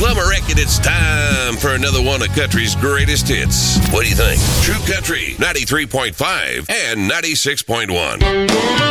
Well, I reckon it's time for another one of country's greatest hits. What do you think? True Country 93.5 and 96.1.